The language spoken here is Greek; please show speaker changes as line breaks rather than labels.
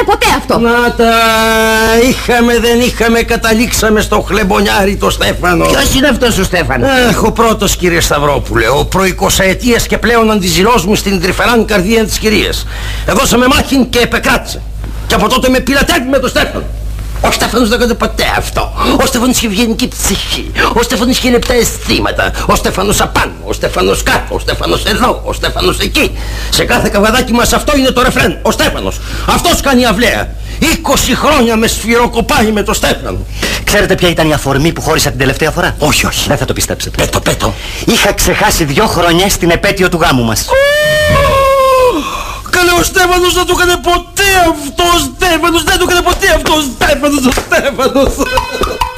ποτέ αυτό.
Να τα είχαμε, δεν είχαμε, καταλήξαμε στο χλεμπονιάρι το Στέφανο.
Ποιος είναι αυτός ο Στέφανος?
Ο πρώτος, κύριε Σταυρόπουλε, ο προ-20ετίας και πλέον αντιζηλός μου στην τρυφεράν καρδία της κυρίας. Εδώσαμε μάχην και επεκράτησε. Και από τότε με πειρατεύει με τον Στέφανο. Ο Στέφανος δεν έκανε ποτέ αυτό. Ο Στέφανος είχε ευγενική ψυχή. Ο Στέφανος είχε λεπτά αισθήματα. Ο Στέφανος απάνω, ο Στέφανος κάτω, ο Στέφανος εδώ, ο Στέφανος εκεί. Σε κάθε καβαδάκι μας αυτό είναι το ρεφρέν. Ο Στέφανος. Αυτός κάνει αυλαία. 20 χρόνια με σφυροκοπάει με το Στέφανο.
Ξέρετε ποια ήταν η αφορμή που χώρισα την τελευταία φορά?
Όχι, όχι.
Δεν θα το πιστέψετε.
Πέτω.
Είχα ξεχάσει 2 χρονιές την επέτειο του γάμου μας.
Καλέ, ο Στέφανος δεν το έκανε ποτέ αυτό. Ο Στέφανος δεν το έκανε ποτέ αυτό. Ο Στέφανος.